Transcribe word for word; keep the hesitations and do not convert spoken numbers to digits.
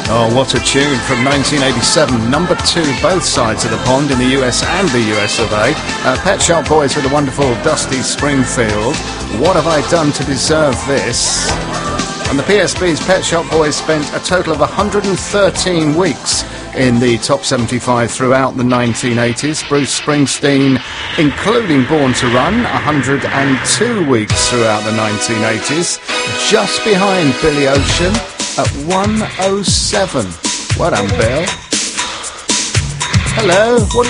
Oh, what a tune from nineteen eighty-seven, number two both sides of the pond in the U S and the U S of A. Uh, Pet Shop Boys with the wonderful Dusty Springfield. What have I done to deserve this? And the P S B's Pet Shop Boys spent a total of one hundred thirteen weeks in the top seventy-five throughout the nineteen eighties. Bruce Springsteen, including Born to Run, one hundred two weeks throughout the nineteen eighties, just behind Billy Ocean at one oh seven. Well done, Bill. Hello. What